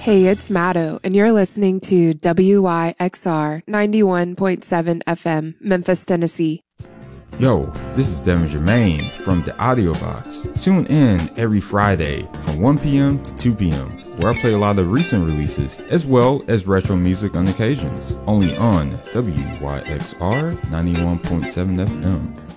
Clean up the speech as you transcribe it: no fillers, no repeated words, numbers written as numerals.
Hey, it's Maddo, and you're listening to WYXR 91.7 FM, Memphis, Tennessee. Yo, this is Devin Germain from the Audio Box. Tune in every Friday from 1 p.m. to 2 p.m., where I play a lot of recent releases, as well as retro music on occasions, only on WYXR 91.7 FM.